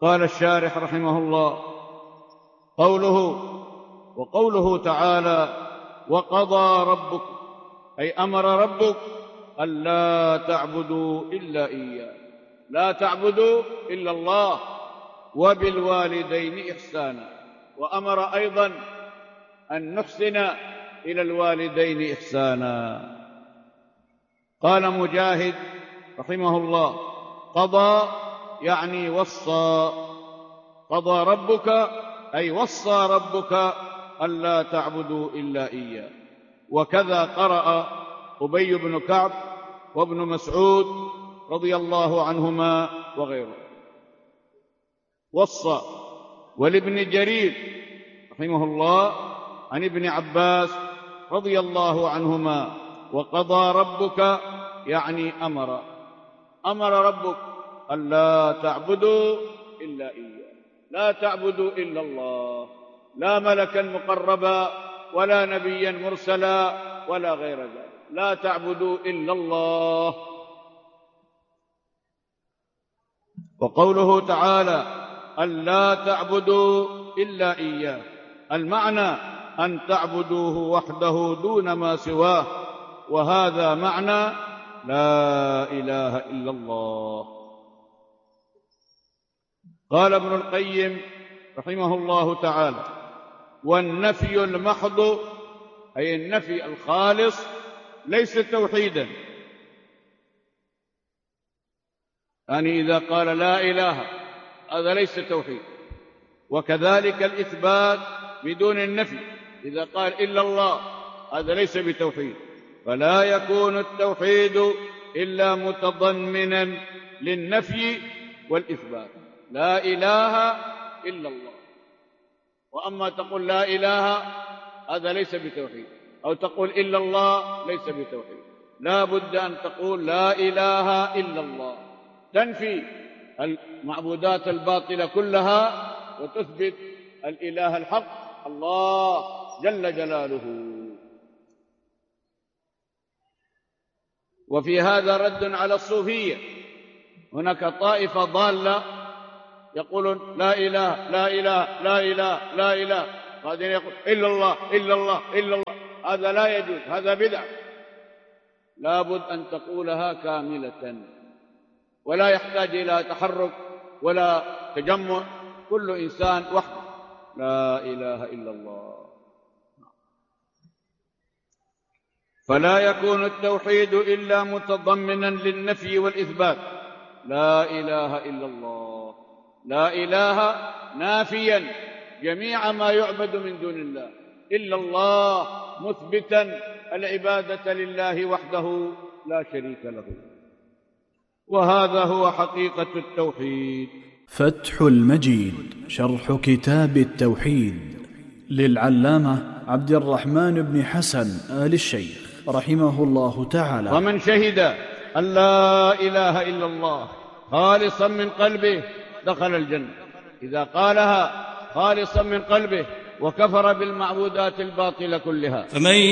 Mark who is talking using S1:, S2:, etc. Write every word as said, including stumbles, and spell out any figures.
S1: قال الشارح رحمه الله: قوله وقوله تعالى: وقضى ربك، أي أمر ربك ألا تعبدوا إلا إياه، لا تعبدوا إلا الله، وبالوالدين إحسانا، وأمر أيضا أن نحسن إلى الوالدين إحسانا. قال مجاهد رحمه الله: قضى يعني وصى، قضى ربك أي وصى ربك ألا تعبدوا إلا إياه. وكذا قرأ أبي بن كعب وابن مسعود رضي الله عنهما وغيره. وصى. ولابن جرير رحمه الله عن ابن عباس رضي الله عنهما: وقضى ربك يعني أمر، أمر ربك ألا تعبدوا إلا إياه، لا تعبدوا إلا الله، لا ملكا مقربا ولا نبيا مرسلا ولا غير ذلك، لا تعبدوا إلا الله. وقوله تعالى: ألا تعبدوا إلا إياه، المعنى أن تعبدوه وحده دون ما سواه، وهذا معنى لا إله إلا الله. قال ابن القيم رحمه الله تعالى: والنفي المحض، أي النفي الخالص، ليس توحيدا. يعني إذا قال لا إله هذا ليس توحيد. وكذلك الإثبات بدون النفي، إذا قال إلا الله هذا ليس بتوحيد. فلا يكون التوحيد إلا متضمنا للنفي والإثبات، لا إله إلا الله. وأما تقول لا إله هذا ليس بتوحيد، أو تقول إلا الله ليس بتوحيد. لا بد أن تقول لا إله إلا الله، تنفي المعبودات الباطلة كلها وتثبت الإله الحق الله جل جلاله. وفي هذا رد على الصوفية. هناك طائفة ضالة يقولون لا إله لا إله لا إله لا إله، بعدين يقول إلا الله إلا الله إلا الله، هذا لا يجوز، هذا بدعة. لا بد أن تقولها كاملة، ولا يحتاج إلى تحرك ولا تجمع، كل إنسان وحده لا إله إلا الله. فلا يكون التوحيد إلا متضمنا للنفي والإثبات، لا إله إلا الله، لا إله نافيا جميع ما يعبد من دون الله، إلا الله مثبتا العبادة لله وحده لا شريك له. وهذا هو حقيقة التوحيد.
S2: فتح المجيد شرح كتاب التوحيد للعلامة عبد الرحمن بن حسن آل الشيخ رحمه الله تعالى.
S1: ومن شهد أن لا إله إلا الله خالصا من قلبه دخل الجنة، إذا قالها خالصا من قلبه وكفر بالمعبودات الباطلة كلها.